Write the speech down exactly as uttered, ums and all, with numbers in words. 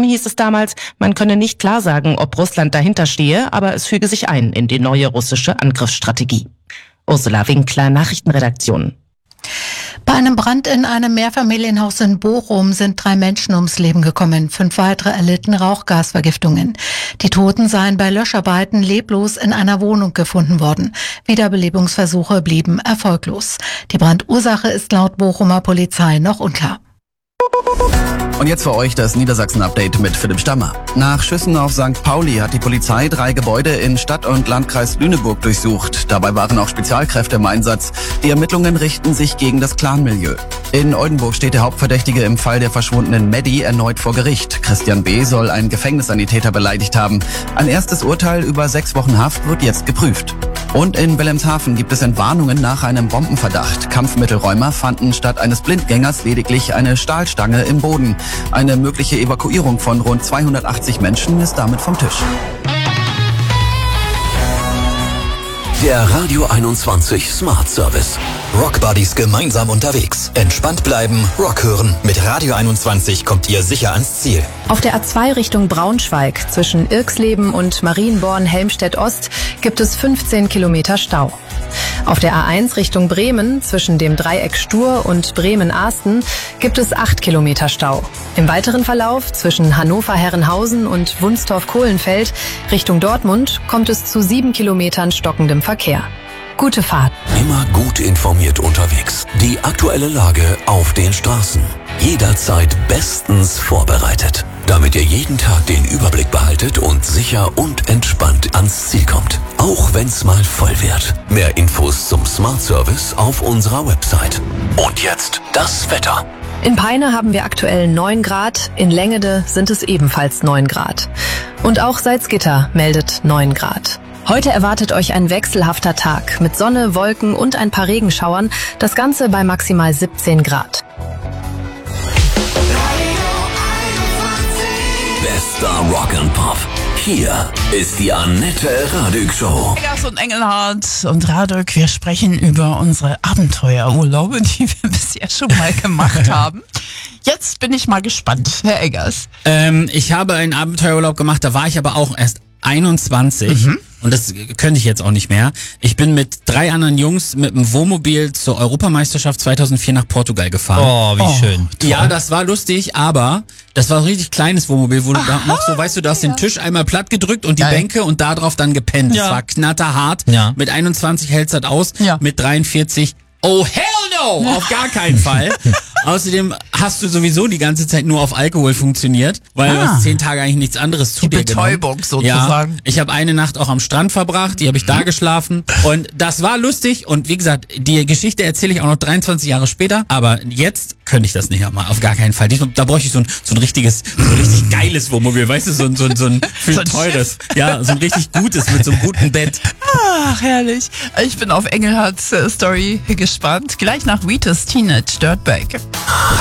Warum, hieß es damals, man könne nicht klar sagen, ob Russland dahinter stehe, aber es füge sich ein in die neue russische Angriffsstrategie. Ursula Winkler, Nachrichtenredaktion. Bei einem Brand in einem Mehrfamilienhaus in Bochum sind drei Menschen ums Leben gekommen. Fünf weitere erlitten Rauchgasvergiftungen. Die Toten seien bei Löscharbeiten leblos in einer Wohnung gefunden worden. Wiederbelebungsversuche blieben erfolglos. Die Brandursache ist laut Bochumer Polizei noch unklar. Und jetzt für euch das Niedersachsen-Update mit Philipp Stammer. Nach Schüssen auf Sankt Pauli hat die Polizei drei Gebäude in Stadt- und Landkreis Lüneburg durchsucht. Dabei waren auch Spezialkräfte im Einsatz. Die Ermittlungen richten sich gegen das Clanmilieu. In Oldenburg steht der Hauptverdächtige im Fall der verschwundenen Maddie erneut vor Gericht. Christian B. soll einen Gefängnissanitäter beleidigt haben. Ein erstes Urteil über sechs Wochen Haft wird jetzt geprüft. Und in Wilhelmshaven gibt es Entwarnungen nach einem Bombenverdacht. Kampfmittelräumer fanden statt eines Blindgängers lediglich eine Stahlstange im Boden. Eine mögliche Evakuierung von rund zweihundertachtzig Menschen ist damit vom Tisch. Der Radio einundzwanzig Smart Service. Rock Buddies gemeinsam unterwegs. Entspannt bleiben, Rock hören. Mit Radio einundzwanzig kommt ihr sicher ans Ziel. Auf der A zwei Richtung Braunschweig zwischen Irxleben und Marienborn-Helmstedt-Ost gibt es fünfzehn Kilometer Stau. Auf der A eins Richtung Bremen zwischen dem Dreieck Stur und Bremen-Ahsten gibt es acht Kilometer Stau. Im weiteren Verlauf zwischen Hannover-Herrenhausen und Wunstorf-Kohlenfeld Richtung Dortmund kommt es zu sieben Kilometern stockendem Verkehr. Gute Fahrt. Immer gut informiert unterwegs. Die aktuelle Lage auf den Straßen. Jederzeit bestens vorbereitet. Damit ihr jeden Tag den Überblick behaltet und sicher und entspannt ans Ziel kommt. Auch wenn's mal voll wird. Mehr Infos zum Smart Service auf unserer Website. Und jetzt das Wetter. In Peine haben wir aktuell neun Grad, in Längede sind es ebenfalls neun Grad. Und auch Salzgitter meldet neun Grad. Heute erwartet euch ein wechselhafter Tag mit Sonne, Wolken und ein paar Regenschauern. Das Ganze bei maximal siebzehn Grad. Bester Rock and Pop. Hier ist die Annette Radig Show. Eggers und Engelhardt und Radig, wir sprechen über unsere Abenteuerurlaube, die wir bisher schon mal gemacht haben. Jetzt bin ich mal gespannt, Herr Eggers. Ähm, ich habe einen Abenteuerurlaub gemacht, da war ich aber auch erst einundzwanzig. Mhm. Und das könnte ich jetzt auch nicht mehr. Ich bin mit drei anderen Jungs mit dem Wohnmobil zur Europameisterschaft zweitausendvier nach Portugal gefahren. Oh, wie oh, schön. Toll. Ja, das war lustig, aber das war ein richtig kleines Wohnmobil, wo Aha, du da noch so, weißt du, du hast ja. den Tisch einmal platt gedrückt und die Geil. Bänke und da drauf dann gepennt. Ja. Das war knatterhart. Ja. Mit einundzwanzig hält's das aus, ja. mit dreiundvierzig, oh hell no, auf gar keinen Fall. Außerdem hast du sowieso die ganze Zeit nur auf Alkohol funktioniert, weil ah. du hast zehn Tage eigentlich nichts anderes zu die dir genommen. Betäubung sozusagen. Ja, ich habe eine Nacht auch am Strand verbracht, die habe ich da geschlafen und das war lustig und wie gesagt, die Geschichte erzähle ich auch noch dreiundzwanzig Jahre später, aber jetzt könnte ich das nicht mehr, auf gar keinen Fall. Da bräuchte ich so ein, so ein richtiges, so ein richtig geiles Wohnmobil, weißt du, so ein, so ein, so ein viel so ein teures, ja, so ein richtig gutes mit so einem guten Bett. Ach, herrlich. Ich bin auf Engelhardts äh, Story gespannt. Gleich nach Wheatus Teenage Dirtbag.